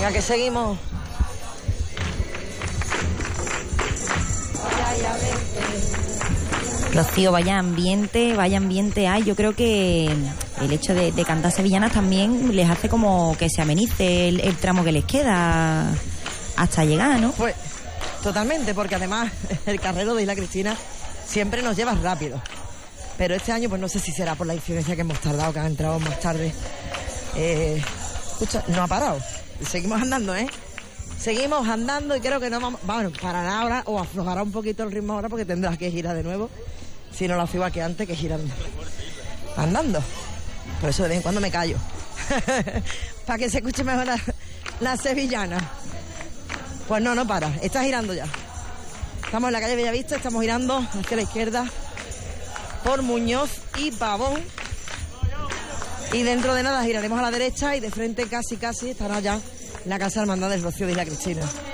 Venga, que seguimos. Rocío, vaya ambiente hay. Yo creo que el hecho de cantar sevillanas también les hace como que se amenice el tramo que les queda hasta llegar, ¿no? Pues totalmente, porque además el carrero de Isla Cristina siempre nos lleva rápido. Pero este año, pues no sé si será por la incidencia que hemos tardado, que han entrado más tarde. Escucha, no ha parado. Seguimos andando, ¿eh? Seguimos andando y creo que no vamos... Bueno, parará ahora o aflojará un poquito el ritmo ahora porque tendrás que girar de nuevo. Si no lo hace igual que antes, que girando. Andando. Por eso de vez en cuando me callo. Para que se escuche mejor la sevillana. Pues no para. Está girando ya. Estamos en la calle Bellavista, estamos girando hacia la izquierda por Muñoz y Pavón. Y dentro de nada giraremos a la derecha y de frente casi estará ya la Casa Hermandad del Rocío de Isla Cristina.